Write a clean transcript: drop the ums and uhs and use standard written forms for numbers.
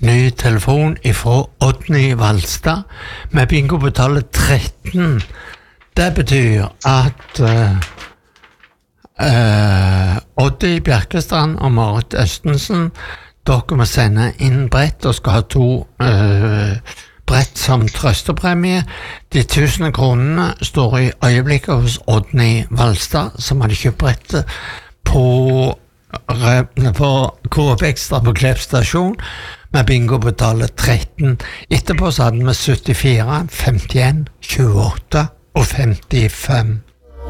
ny telefon ifra Odny Valstad. Med bingo betaler 13. Det betyr at Oddy Bjerkestrand og Marit Østensen, dere må sende inn brett og skal ha 2 brett som trøstepremie. De 1000 kronene står i øyeblikket hos Odny Valstad, som hadde kjøpt brettet på Coop Extra på Klepp stasjon. Med bingo betaler 13. Etterpå så hadde vi 74, 51, 28 og 55.